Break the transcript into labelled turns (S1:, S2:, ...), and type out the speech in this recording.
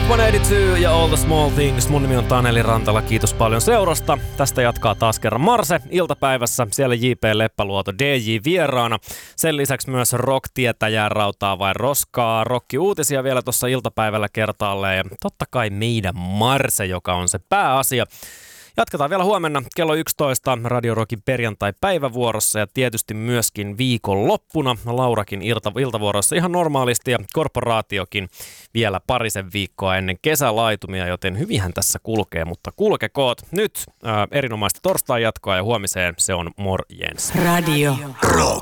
S1: Blink-182 ja All the Small Things. Mun nimi on Taneli Rantala, kiitos paljon seurasta. Tästä jatkaa taas kerran Marse iltapäivässä. Siellä J.P. Leppäluoto DJ vieraana. Sen lisäksi myös rock-tietäjää, rautaa vai roskaa. Rokki-uutisia vielä tuossa iltapäivällä kertaalleen. Ja totta kai meidän Marse, joka on se pääasia. Jatketaan vielä huomenna kello 11 Radio Rockin perjantai-päivävuorossa ja tietysti myöskin viikonloppuna Laurakin iltavuorossa ihan normaalisti ja korporaatiokin vielä parisen viikkoa ennen kesälaitumia, joten hyvinhän tässä kulkee, mutta kulkekoot. Nyt erinomaista torstai jatkoa ja huomiseen se on morjens.
S2: Radio Rock.